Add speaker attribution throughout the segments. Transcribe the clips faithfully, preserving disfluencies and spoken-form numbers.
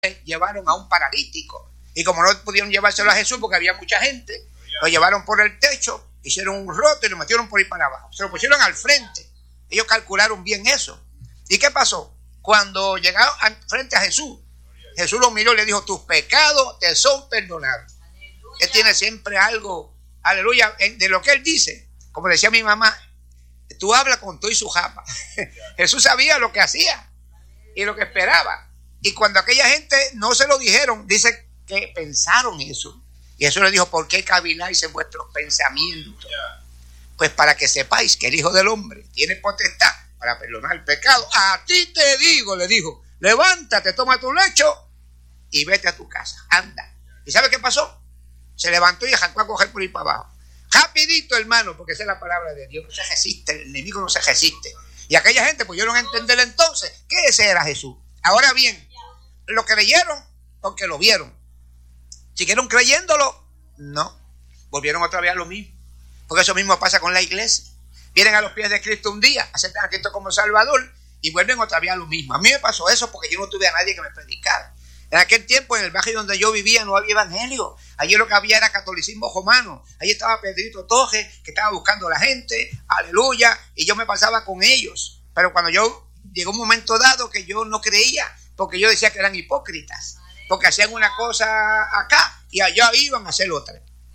Speaker 1: llevaron a un paralítico. Y como no pudieron llevárselo a Jesús porque había mucha gente, lo llevaron por el techo, hicieron un roto y lo metieron por ahí para abajo. Se lo pusieron al frente. Ellos calcularon bien eso. ¿Y qué pasó? Cuando llegaron al frente a Jesús, Jesús lo miró y le dijo: tus pecados te son perdonados. Aleluya. Él tiene siempre algo, aleluya, de lo que él dice. Como decía mi mamá, tú hablas con todo y su japa. Jesús sabía lo que hacía y lo que esperaba. Y cuando aquella gente no se lo dijeron, dice que pensaron eso. Y Jesús le dijo: ¿por qué caviláis en vuestros pensamientos? Pues para que sepáis que el Hijo del Hombre tiene potestad para perdonar el pecado. A ti te digo, le dijo, levántate, toma tu lecho y vete a tu casa, anda. ¿Y sabe qué pasó? Se levantó y arrancó a coger por ahí para abajo. Rapidito, hermano, porque esa es la palabra de Dios. No se resiste, el enemigo no se resiste. Y aquella gente pudieron entender entonces que ese era Jesús. Ahora bien, lo creyeron porque lo vieron. ¿Siguieron creyéndolo? No. Volvieron otra vez a lo mismo. Porque eso mismo pasa con la iglesia. Vienen a los pies de Cristo un día, aceptan a Cristo como Salvador y vuelven otra vez a lo mismo. A mí me pasó eso porque yo no tuve a nadie que me predicara. En aquel tiempo, en el barrio donde yo vivía, no había evangelio. Allí lo que había era catolicismo romano. Allí estaba Pedrito Torres, que estaba buscando a la gente, aleluya, y yo me pasaba con ellos. Pero cuando yo, llegó un momento dado que yo no creía, porque yo decía que eran hipócritas, porque hacían una cosa acá y allá iban a hacer otra.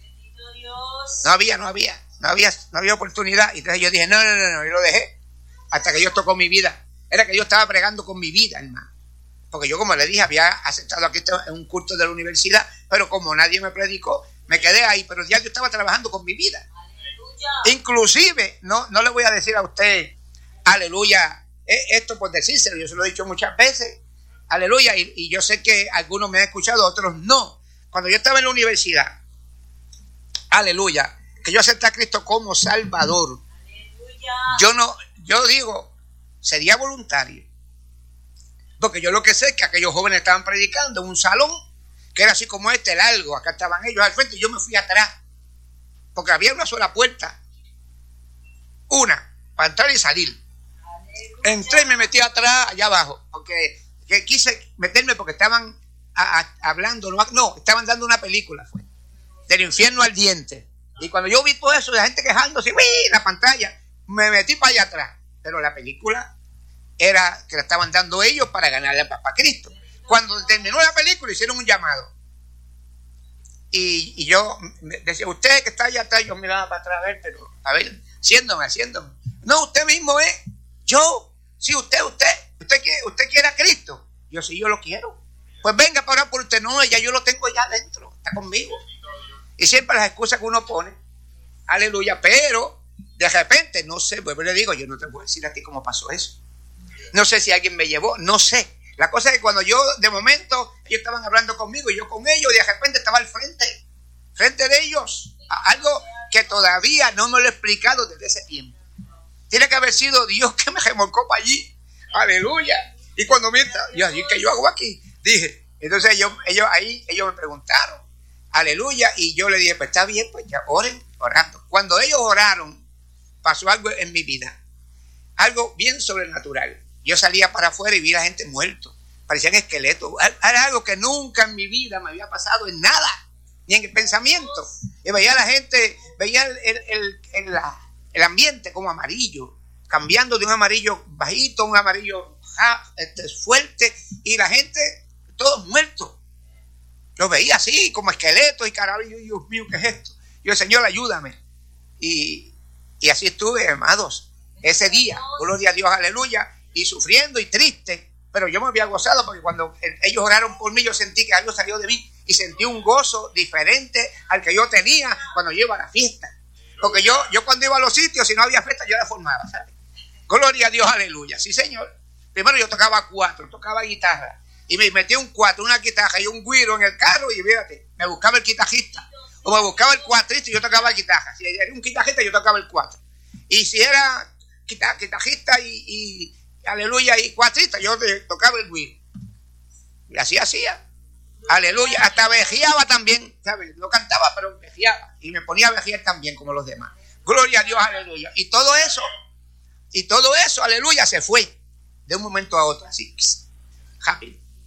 Speaker 1: No había, no había, no había, no había oportunidad. Y entonces yo dije, no, no, no, no, y lo dejé, hasta que Dios tocó mi vida. Era que yo estaba bregando con mi vida, hermano. Porque yo, como le dije, había aceptado aquí en un culto de la universidad, pero como nadie me predicó, me quedé ahí. Pero ya yo estaba trabajando con mi vida. Aleluya. Inclusive, no, no le voy a decir a usted, aleluya, esto por decírselo, yo se lo he dicho muchas veces, aleluya, y, y yo sé que algunos me han escuchado, otros no. Cuando yo estaba en la universidad, aleluya, que yo acepté a Cristo como Salvador, aleluya. Yo no, yo digo, sería voluntario. Porque yo lo que sé es que aquellos jóvenes estaban predicando en un salón que era así como este, largo. Acá estaban ellos al frente y yo me fui atrás. Porque había una sola puerta. Una, para entrar y salir. Aleluya. Entré y me metí atrás, allá abajo. Porque que quise meterme porque estaban a, a, hablando, no, no, estaban dando una película. Fue, del infierno al diente. Y cuando yo vi todo eso, la gente quejándose, ¡uy! La pantalla, me metí para allá atrás. Pero la película era que la estaban dando ellos para ganarle a Papá Cristo. Cuando terminó la película hicieron un llamado y, y yo decía, usted que está allá atrás, yo miraba para atrás a ver, pero a ver, haciéndome, haciéndome, no, usted mismo es, yo, sí, usted, usted, usted quiere, usted quiere a Cristo, yo sí, yo lo quiero, pues venga para orar por usted, no, ya yo lo tengo ya adentro, está conmigo. Y siempre las excusas que uno pone, aleluya, pero de repente, no sé, pues le digo, yo no te voy a decir a ti cómo pasó eso. No sé si alguien me llevó, no sé. La cosa es que cuando yo, de momento, ellos estaban hablando conmigo y yo con ellos, y de repente estaba al frente, frente de ellos, algo que todavía no me lo he explicado desde ese tiempo. Tiene que haber sido Dios que me remolcó para allí. Aleluya. Y cuando me yo dije, ¿qué yo hago aquí? Dije, entonces ellos, ellos ahí, ellos me preguntaron, aleluya, y yo le dije, pues está bien, pues ya oren, orando. Cuando ellos oraron, pasó algo en mi vida, algo bien sobrenatural. Yo salía para afuera y vi a la gente muerto. Parecían esqueletos. Era algo que nunca en mi vida me había pasado en nada, ni en el pensamiento. Y veía a la gente, veía el, el, el, el, la, el ambiente como amarillo, cambiando de un amarillo bajito a un amarillo ja, este, fuerte, y la gente, todos muertos. Los veía así, como esqueletos, y carajo, Dios mío, ¿qué es esto? Yo, Señor, ayúdame. Y, y así estuve, amados, ese día. Gloria a Dios, aleluya. Y sufriendo y triste, pero yo me había gozado porque cuando ellos oraron por mí, yo sentí que algo salió de mí y sentí un gozo diferente al que yo tenía cuando yo iba a la fiesta. Porque yo, yo cuando iba a los sitios, si no había fiesta, yo la formaba, ¿sabes? Gloria a Dios, aleluya. Sí, Señor. Primero yo tocaba cuatro, tocaba guitarra y me metí un cuatro, una guitarra y un güiro en el carro y fíjate, me buscaba el guitarrista o me buscaba el cuatrista y yo tocaba guitarra. Si era un guitarrista, yo tocaba el cuatro. Y si era guitarrista y, y aleluya, y cuatrista, yo tocaba el güiro. Y así hacía. Aleluya, hasta vejeaba también, ¿sabes? No cantaba, pero vejeaba. Y me ponía a vejear también como los demás. Gloria a Dios, aleluya. Y todo eso, y todo eso, aleluya, se fue de un momento a otro, así, rápido.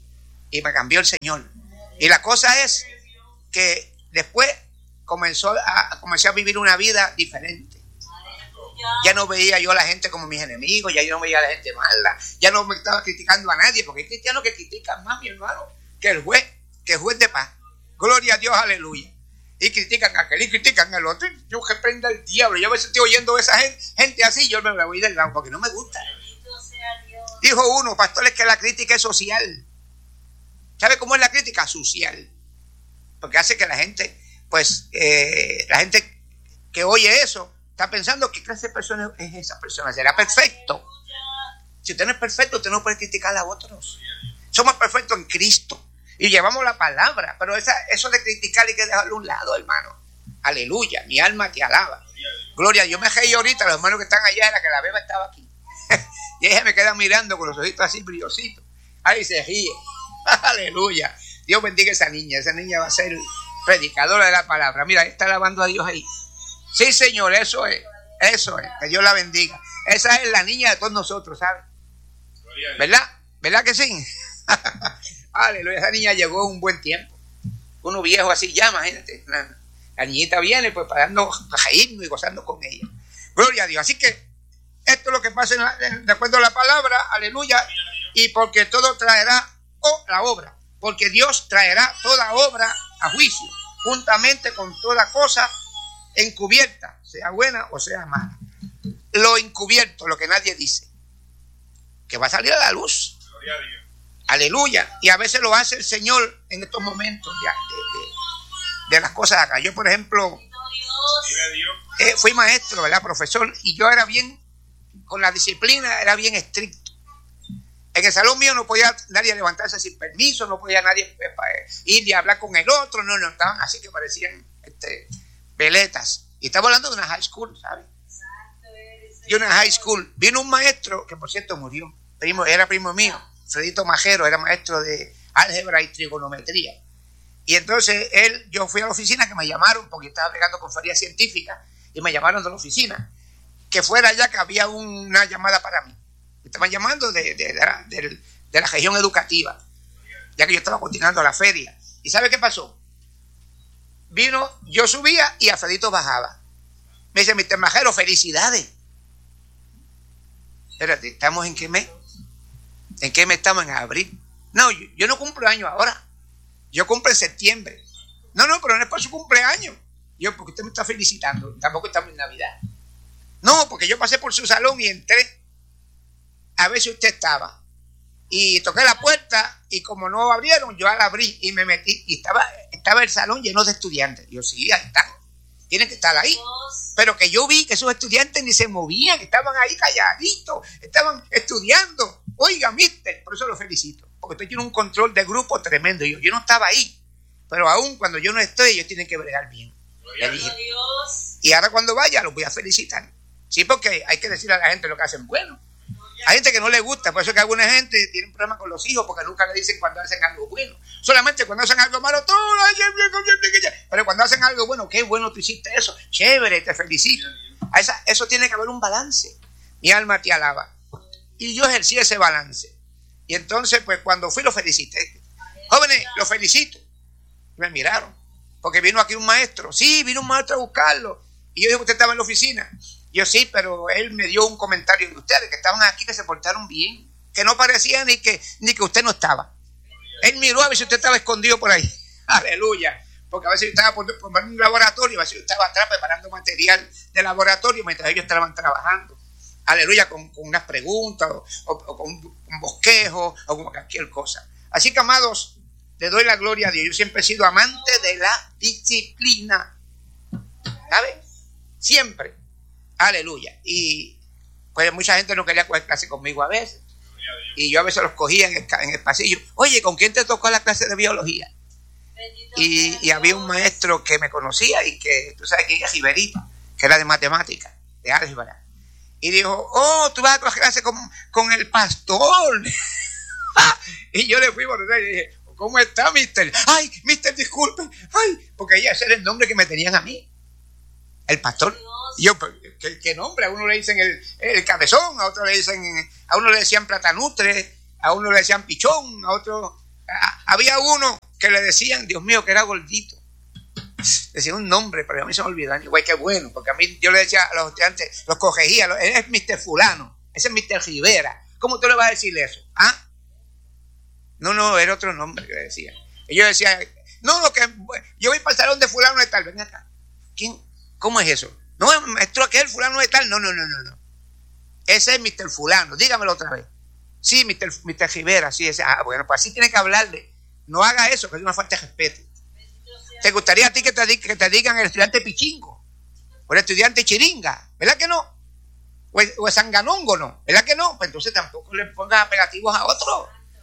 Speaker 1: y me cambió el Señor. Y la cosa es que después comenzó a, comencé a vivir una vida diferente. Ya no veía yo a la gente como mis enemigos, ya yo no veía a la gente mala, ya no me estaba criticando a nadie, porque hay cristianos que critican más, mi hermano, que el juez, que el juez de paz. Gloria a Dios, aleluya. Y critican a aquel y critican al otro. Yo que prenda el diablo. Yo a veces estoy oyendo a esa gente, gente así, yo me voy del lado porque no me gusta. Dijo uno, pastores, que la crítica es social. ¿Sabe cómo es la crítica? Social. Porque hace que la gente, pues, eh, la gente que oye eso, está pensando qué clase de persona es esa persona. ¿Será perfecto? Si usted no es perfecto, usted no puede criticar a otros. Somos perfectos en Cristo y llevamos la palabra, pero esa, eso de criticar hay que dejarlo a un lado, hermano. Aleluya, mi alma te alaba. Gloria, yo me reí ahorita, los hermanos que están allá, era que la beba estaba aquí. Y ella me queda mirando con los ojitos así brillositos. Ahí se ríe. Aleluya. Dios bendiga a esa niña. Esa niña va a ser predicadora de la palabra. Mira, está alabando a Dios ahí. Sí, Señor, eso es. Eso es. Que Dios la bendiga. Esa es la niña de todos nosotros, ¿sabes? ¿Verdad? ¿Verdad que sí? Aleluya. Esa niña llegó un buen tiempo. Uno viejo así ya, imagínate. La, la niñita viene pues para darnos, para reírnos y gozando con ella. Gloria a Dios. Así que esto es lo que pasa en la, de acuerdo a la palabra. Aleluya. Y porque todo traerá oh, la obra. Porque Dios traerá toda obra a juicio, juntamente con toda cosa encubierta, sea buena o sea mala. Lo encubierto, lo que nadie dice, que va a salir a la luz. Gloria a Dios. Aleluya. Y a veces lo hace el Señor en estos momentos de, de, de, de las cosas acá. Yo, por ejemplo, eh, fui maestro, ¿verdad? Profesor, y yo era bien, con la disciplina, era bien estricto. En el salón mío no podía nadie levantarse sin permiso, no podía nadie eh, ir y hablar con el otro, no, no, estaban así que parecían este, veletas. Y estaba hablando de una high school, ¿sabes? Y una high school. Vino un maestro, que por cierto murió, primo, era primo mío, Fredito Majero, era maestro de álgebra y trigonometría. Y entonces él, yo fui a la oficina, que me llamaron, porque estaba pegando conferencias científicas, y me llamaron de la oficina, que fuera ya que había una llamada para mí. Me estaban llamando de, de, de, la, de, de la región educativa, ya que yo estaba continuando la feria. ¿Y sabe qué pasó? Vino, yo subía y Alfredito bajaba. Me dice, mister Majero, felicidades. Espérate, ¿estamos en qué mes? ¿En qué mes estamos? En abril. No, yo, yo no cumplo años ahora. Yo cumplo en septiembre. No, no, pero no es por su cumpleaños. Yo, porque usted me está felicitando. Tampoco estamos en Navidad. No, porque yo pasé por su salón y entré a ver si usted estaba. Y toqué la puerta y como no abrieron, yo la abrí y me metí. Y estaba, estaba el salón lleno de estudiantes. Yo, sí, ahí están. Tienen que estar ahí. Pero que yo vi que esos estudiantes ni se movían, estaban ahí calladitos, estaban estudiando. Oiga, mister, por eso lo felicito. Porque usted tiene un control de grupo tremendo. Yo, yo no estaba ahí. Pero aún cuando yo no estoy, ellos tienen que bregar bien. Le dije. Y ahora cuando vaya, los voy a felicitar. Sí, porque hay que decirle a la gente lo que hacen bueno. Hay gente que no le gusta, por eso que alguna gente tiene un problema con los hijos, porque nunca le dicen cuando hacen algo bueno. Solamente cuando hacen algo malo, todo. Pero cuando hacen algo bueno, qué bueno tú hiciste eso, chévere, te felicito. A esa, eso tiene que haber un balance. Mi alma te alaba. Y yo ejercí ese balance. Y entonces, pues cuando fui, lo felicité. Jóvenes, lo felicito. Y me miraron, porque vino aquí un maestro. Sí, vino un maestro a buscarlo. Y yo dije, usted estaba en la oficina. Yo sí, pero él me dio un comentario de ustedes, que estaban aquí, que se portaron bien, que no parecía ni que, ni que usted no estaba. Él miró a ver si usted estaba escondido por ahí. Aleluya. Porque a veces yo estaba por, por un laboratorio, a veces yo estaba atrás preparando material de laboratorio mientras ellos estaban trabajando. Aleluya, con, con unas preguntas, o, o, o con un bosquejo, o con cualquier cosa. Así que, amados, le doy la gloria a Dios. Yo siempre he sido amante de la disciplina. ¿Sabe? Siempre. Aleluya. Y pues mucha gente no quería coger clase conmigo a veces. Y yo a veces los cogía en el, en el pasillo. Oye, ¿con quién te tocó la clase de biología? Y, y había un maestro que me conocía y que, tú sabes quién es, Iberito, que era de matemáticas, de álgebra. Y dijo, oh, tú vas a coger clase con, con el pastor. Y yo le fui por detrás y dije, ¿cómo está, mister? Ay, mister, disculpe. Ay, porque ese era el nombre que me tenían a mí. El pastor. Y yo, ¿qué, ¿qué nombre? A uno le dicen el, el cabezón, a otro le dicen, a uno le decían platanutre, a uno le decían pichón, a otro, Había uno que le decían, Dios mío, que era gordito. Decía un nombre, pero a mí se me olvidó. Igual que bueno, porque a mí yo le decía a los estudiantes, los corregía, él es mister Fulano, ese es mister Rivera. ¿Cómo tú le vas a decir eso? ¿Ah? No, no, era otro nombre que le decía. Y yo decía, no, lo que yo voy para el salón de Fulano de tal. Ven acá. ¿Quién? ¿Cómo es eso? No, maestro, aquel Fulano de tal. No, no, no, no, no. Ese es mister Fulano. Dígamelo otra vez. Sí, mister mister Rivera, sí, ese. Ah, bueno, pues así tiene que hablarle. No haga eso, que es una falta de respeto. ¿Te gustaría a ti que te, que te digan el estudiante pichingo? O el estudiante chiringa, ¿verdad que no? O el, o el sanganongo, ¿no? ¿Verdad que no? Pues entonces tampoco le pongas apelativos a otro.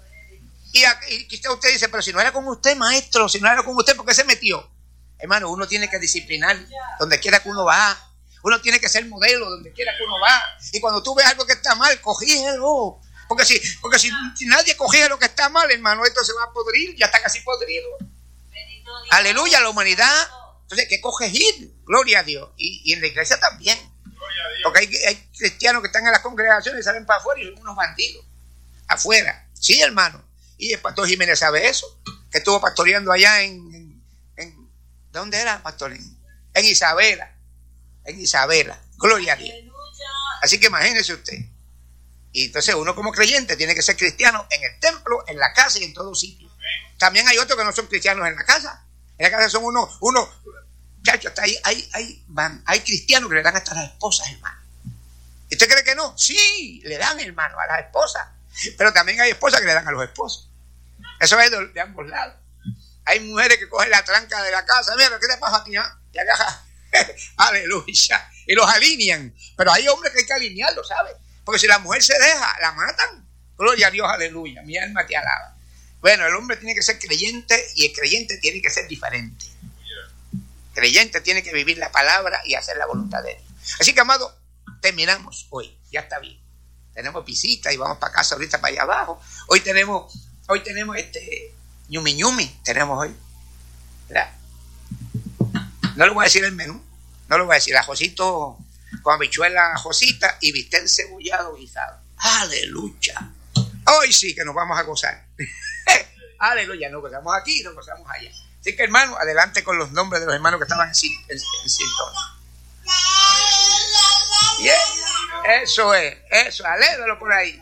Speaker 1: Y, a, y quizá usted dice, pero si no era con usted, maestro, si no era con usted, ¿por qué se metió? Hermano, uno tiene que disciplinar donde quiera que uno va. Uno tiene que ser modelo donde quiera que uno va. Y cuando tú ves algo que está mal, corrígelo. Porque si, porque si, si nadie corrige lo que está mal, hermano, esto se va a podrir, ya está casi podrido. Aleluya, la humanidad. Entonces, ¿qué corregir? Gloria a Dios. Y, y en la iglesia también. Porque hay, hay cristianos que están en las congregaciones y salen para afuera y son unos bandidos. Afuera. Sí, hermano. Y el pastor Jiménez sabe eso. Que estuvo pastoreando allá en... en, en ¿dónde era, pastor? En, en Isabela. En Isabela. Gloria a Dios. Así que imagínese usted. Y entonces uno como creyente tiene que ser cristiano en el templo, en la casa y en todo sitio. También hay otros que no son cristianos en la casa. En la casa son unos, unos, muchachos, hay, hay, hay, van, hay cristianos que le dan hasta a las esposas, hermano. ¿Y usted cree que no? Sí, le dan, hermano, a las esposas. Pero también hay esposas que le dan a los esposos. Eso es de, de ambos lados. Hay mujeres que cogen la tranca de la casa. Mira, ¿qué te pasa aquí? Y agarra, aleluya. Y los alinean. Pero hay hombres que hay que alinearlos, ¿sabes? Porque si la mujer se deja, la matan. Gloria a Dios, aleluya. Mi alma te alaba. Bueno, el hombre tiene que ser creyente y el creyente tiene que ser diferente. El creyente tiene que vivir la palabra y hacer la voluntad de Dios. Así que, amado, terminamos hoy. Ya está bien. Tenemos visita y vamos para casa ahorita para allá abajo. Hoy tenemos, hoy tenemos este ñumi ñumi. Tenemos hoy. ¿Verdad? No le voy a decir el menú. No le voy a decir ajocito con habichuela ajosita y bistec cebollado guisado. Aleluya. Hoy sí que nos vamos a gozar. Aleluya, nos gozamos aquí y nos gozamos allá. Así que, hermano, adelante con los nombres de los hermanos que estaban en sintonía. Yeah. Eso es, eso, alégralo por ahí.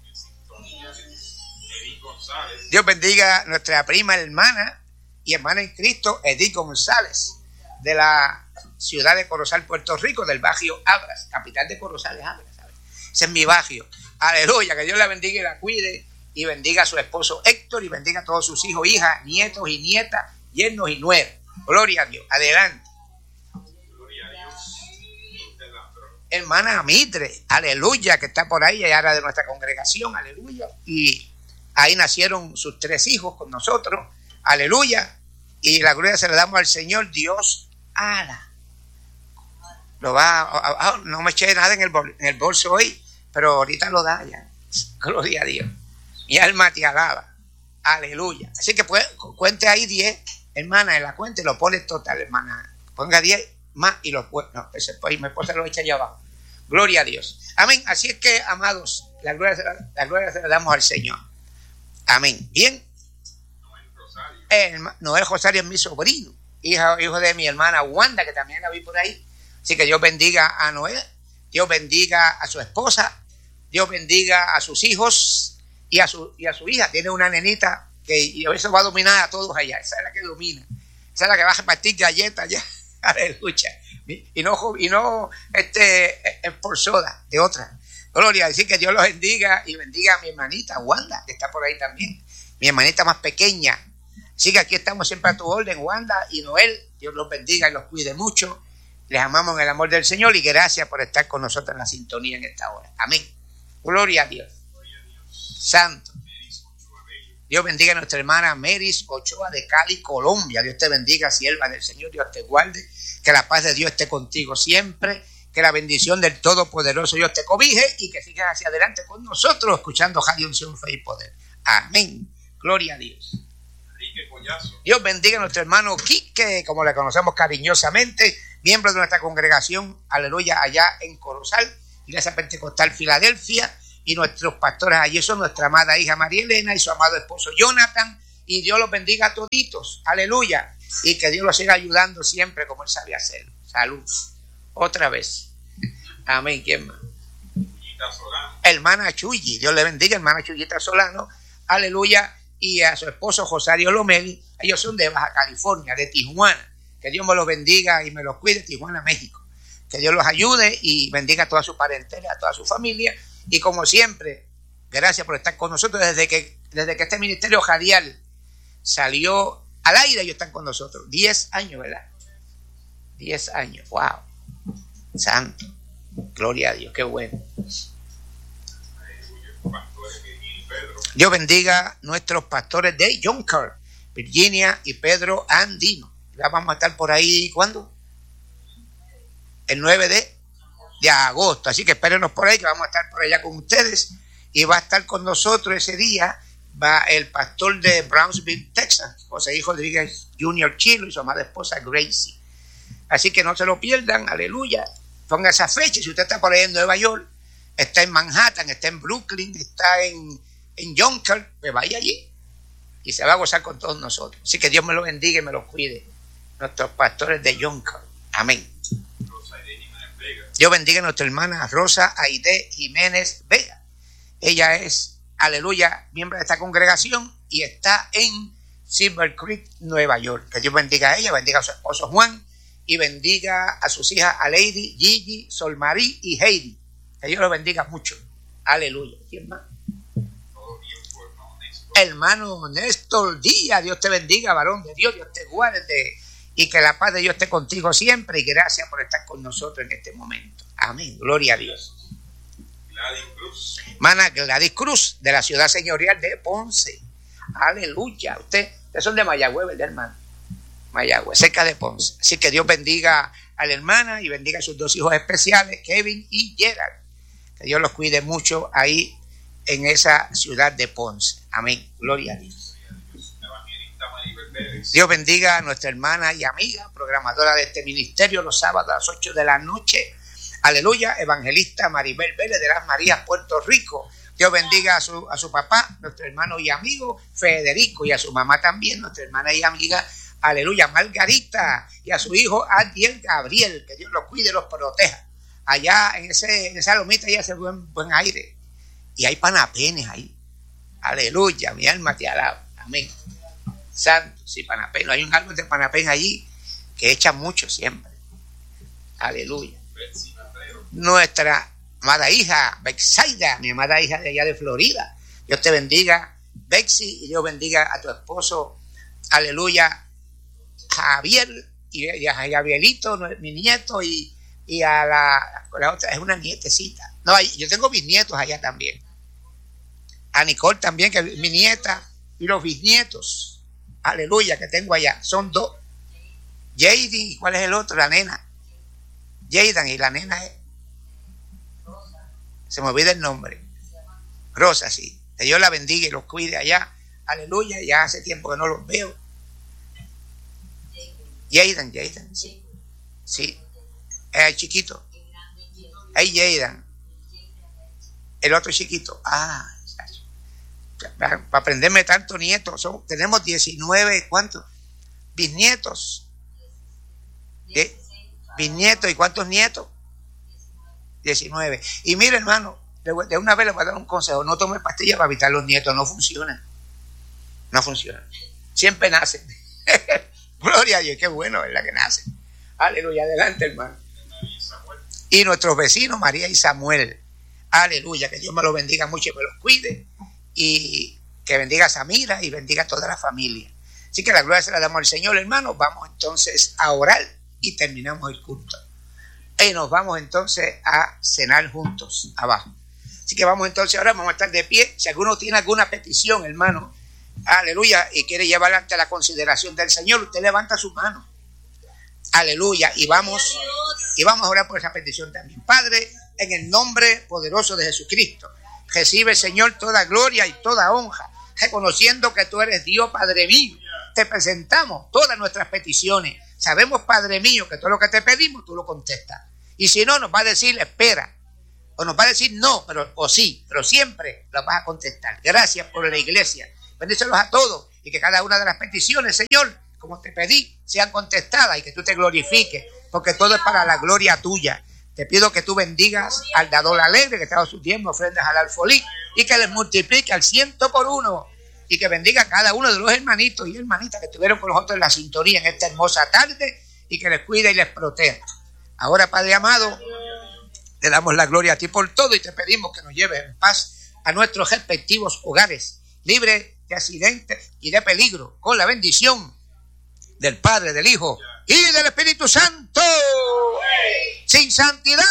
Speaker 1: Dios bendiga a nuestra prima hermana y hermana en Cristo, Edith González, de la ciudad de Corozal, Puerto Rico, del barrio Abras, capital de Corozal es Abras, ¿sabes? Ese es mi barrio. Aleluya, que Dios la bendiga y la cuide y bendiga a su esposo Héctor y bendiga a todos sus hijos, hijas, nietos y nietas, yernos y nueras. Gloria a Dios. Adelante. Gloria a Dios. Hermana Mitre, aleluya, que está por ahí, ella era de nuestra congregación, aleluya. Y ahí nacieron sus tres hijos con nosotros, aleluya. Y la gloria se la damos al Señor Dios. Ala. Lo va, a, a, no me eché nada en el, bol, en el bolso hoy, pero ahorita lo da ya. Gloria a Dios. Mi alma te alaba. Aleluya. Así que pues, cuente ahí diez, hermana, en la cuenta y lo pone total, hermana. Ponga diez más y lo pone. No, ese, pues, mi esposa lo echa allá abajo. Gloria a Dios. Amén. Así es que, amados, la gloria, se la, la gloria se la damos al Señor. Amén. Bien. Noel Rosario. El, Noel Rosario es mi sobrino, hijo, hijo de mi hermana Wanda, que también la vi por ahí. Así que Dios bendiga a Noel, Dios bendiga a su esposa, Dios bendiga a sus hijos y a su, y a su hija. Tiene una nenita que y eso va a dominar a todos allá. Esa es la que domina. Esa es la que va a repartir galletas allá. Aleluya. Y no, y no este, es por soda, de otra. Gloria, decir que Dios los bendiga y bendiga a mi hermanita Wanda, que está por ahí también. Mi hermanita más pequeña. Así que aquí estamos siempre a tu orden, Wanda y Noel. Dios los bendiga y los cuide mucho. Les amamos en el amor del Señor y gracias por estar con nosotros en la sintonía en esta hora. Amén. Gloria a Dios. Santo. Dios bendiga a nuestra hermana Meris Ochoa de Cali, Colombia. Dios te bendiga, sierva del Señor. Dios te guarde. Que la paz de Dios esté contigo siempre. Que la bendición del Todopoderoso Dios te cobije y que sigas hacia adelante con nosotros escuchando Radio Unción, Fe y Poder. Amén. Gloria a Dios. Dios bendiga a nuestro hermano Quique, como le conocemos cariñosamente, miembro de nuestra congregación, aleluya, allá en Corozal, Iglesia Pentecostal Filadelfia, y nuestros pastores allí son nuestra amada hija María Elena y su amado esposo Jonathan, y Dios los bendiga a toditos. Aleluya. Y que Dios los siga ayudando siempre como Él sabe hacerlo. Salud. Otra vez. Amén. ¿Quién más? Hermana Chuyi. Dios le bendiga, hermana Chuyita Solano. Aleluya. Y a su esposo Rosario Lomeli. Ellos son de Baja California, de Tijuana. Que Dios me los bendiga y me los cuide. Tijuana, México. Que Dios los ayude y bendiga a toda su parentela, a toda su familia. Y como siempre, gracias por estar con nosotros. Desde que, desde que este ministerio radial salió al aire, ellos están con nosotros. Diez años, ¿verdad? Diez años. Wow. Santo. Gloria a Dios. Qué bueno. Dios bendiga a nuestros pastores de Yonkers, Virginia y Pedro Andino. Ya vamos a estar por ahí, ¿cuándo? El nueve de, de agosto. Así que espérenos por ahí, que vamos a estar por allá con ustedes. Y va a estar con nosotros ese día va el pastor de Brownsville, Texas, José I. Rodríguez junior Chilo y su amada esposa Gracie. Así que no se lo pierdan, aleluya. Ponga esa fecha. Si usted está por ahí en Nueva York, está en Manhattan, está en Brooklyn, está en, en Yonkers, pues vaya allí y se va a gozar con todos nosotros. Así que Dios me lo bendiga y me lo cuide. Nuestros pastores de Yonkers. Amén. Dios bendiga a nuestra hermana Rosa Aide Jiménez Vega. Ella es, aleluya, miembro de esta congregación y está en Silver Creek, Nueva York. Que Dios bendiga a ella, bendiga a su esposo Juan y bendiga a sus hijas a Lady, Gigi, Solmarí y Heidi. Que Dios los bendiga mucho. Aleluya. ¿Quién más? Hermano Néstor Díaz, Dios te bendiga, varón de Dios, Dios te guarde y que la paz de Dios esté contigo siempre y gracias por estar con nosotros en este momento. Amén, gloria a Dios. Gladys Cruz. Hermana Gladys Cruz, de la ciudad señorial de Ponce. Aleluya. Usted, ustedes son de Mayagüez, ¿verdad, hermano? Mayagüez, cerca de Ponce. Así que Dios bendiga a la hermana y bendiga a sus dos hijos especiales, Kevin y Gerard. Que Dios los cuide mucho ahí en esa ciudad de Ponce. Amén. Gloria a Dios. Dios bendiga a nuestra hermana y amiga, programadora de este ministerio los sábados a las ocho de la noche. Aleluya, evangelista Maribel Vélez de las Marías, Puerto Rico. Dios bendiga a su, a su papá, nuestro hermano y amigo Federico, y a su mamá también, nuestra hermana y amiga, aleluya, Margarita, y a su hijo Adiel Gabriel. Que Dios los cuide y los proteja. Allá en, ese, en esa lomita ya hace buen, buen aire. Y hay panapenes ahí. Aleluya, mi alma te alaba. Amén. Santo, sí, panapenes. Hay un árbol de panapen allí que echa mucho siempre. Aleluya. Nuestra amada hija, Bexaida, mi amada hija de allá de Florida. Dios te bendiga, Bexy, y Dios bendiga a tu esposo, aleluya, Javier, y, y a Javierito, mi nieto, y, y a la, la otra, es una nietecita. No, yo tengo bisnietos allá también. A Nicole también, que es mi nieta, y los bisnietos, aleluya, que tengo allá. Son dos. Jaden, ¿y cuál es el otro? La nena. Jaden, y la nena es. Se me olvida el nombre. Rosa, sí. Que Dios la bendiga y los cuide allá. Aleluya, ya hace tiempo que no los veo. Jaden, Jaden, sí. Sí. Es el chiquito. Es Jaden. El otro chiquito. Ah, para aprenderme tantos nietos. Son, tenemos diecinueve, ¿cuántos? Bisnietos. ¿Qué? Bisnietos, ¿y cuántos nietos? diecinueve. Y mire, hermano, de, de una vez le voy a dar un consejo: no tome pastillas para evitar los nietos, no funcionan. No funcionan. Siempre nacen. Gloria a Dios, qué bueno, ¿verdad? Que nacen. Aleluya, adelante, hermano. Y nuestros vecinos, María y Samuel. Aleluya, que Dios me los bendiga mucho y me los cuide. Y que bendiga a Samira y bendiga a toda la familia. Así que la gloria se la damos al Señor, hermano. Vamos entonces a orar y terminamos el culto. Y nos vamos entonces a cenar juntos abajo. Así que vamos entonces ahora, vamos a estar de pie. Si alguno tiene alguna petición, hermano, aleluya, y quiere llevar ante la consideración del Señor, usted levanta su mano. Aleluya, y vamos, y vamos a orar por esa petición también. Padre, en el nombre poderoso de Jesucristo, recibe, Señor, toda gloria y toda honra, reconociendo que tú eres Dios, Padre mío. Te presentamos todas nuestras peticiones. Sabemos, Padre mío, que todo lo que te pedimos tú lo contestas. Y si no, nos va a decir espera, o nos va a decir no, pero o sí, pero siempre lo vas a contestar. Gracias por la iglesia. Bendícelos a todos y que cada una de las peticiones, Señor, como te pedí, sean contestadas y que tú te glorifiques, porque todo es para la gloria tuya. Te pido que tú bendigas al dador alegre que trajo sus diezmos, ofrendas al alfolí, y que les multiplique al ciento por uno, y que bendiga a cada uno de los hermanitos y hermanitas que estuvieron con nosotros en la sintonía en esta hermosa tarde, y que les cuide y les proteja. Ahora, Padre amado, te damos la gloria a ti por todo y te pedimos que nos lleves en paz a nuestros respectivos hogares, libres de accidentes y de peligro, con la bendición del Padre, del Hijo y del Espíritu Santo. Sin santidad.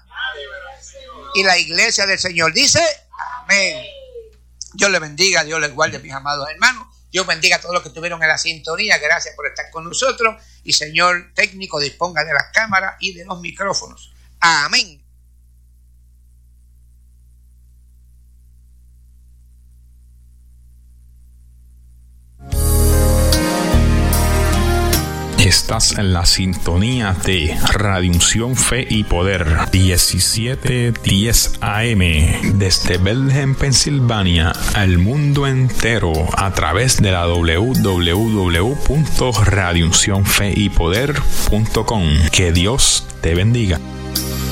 Speaker 1: Y la iglesia del Señor dice amén. Dios les bendiga, Dios les guarde, mis amados hermanos. Dios bendiga a todos los que estuvieron en la sintonía. Gracias por estar con nosotros. Y Señor técnico, disponga de las cámaras y de los micrófonos. Amén.
Speaker 2: Estás en la sintonía de Radio Unción Fe y Poder diecisiete diez A M desde Bethlehem, Pensilvania, al mundo entero a través de la doble u doble u doble u punto radio unción fe y poder punto com. Que Dios te bendiga.